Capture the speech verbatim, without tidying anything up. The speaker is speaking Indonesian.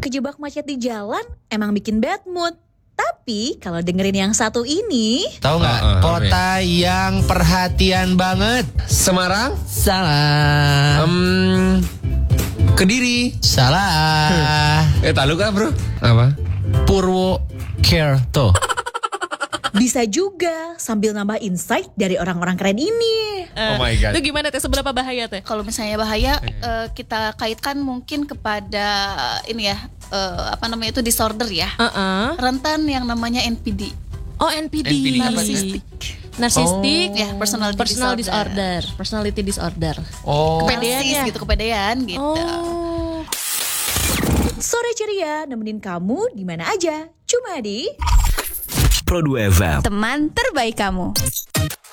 Kejebak macet di jalan emang bikin bad mood. Tapi kalau dengerin yang satu ini, tahu nggak? Uh, uh, Kota yang perhatian banget. Semarang? Salah. Um, Kediri? Salah. Eh, tahu kan bro? Apa? Purwokerto. bisa juga sambil nambah insight dari orang-orang keren ini. Oh my God. Itu gimana teh? Seberapa bahaya teh? Kalau misalnya bahaya, uh, kita kaitkan mungkin kepada ini ya, uh, apa namanya itu disorder ya. Uh-uh. Rentan yang namanya N P D. Oh N P D. N P D apa Narsistik. Narsistik. Ya, personality Personal disorder. disorder. Personality disorder. Oh. Kepedean Narsis ya? gitu, kepedean gitu. Oh. Sore ceria nemenin kamu di mana aja. Cuma di Pro dua F M. Teman terbaik kamu.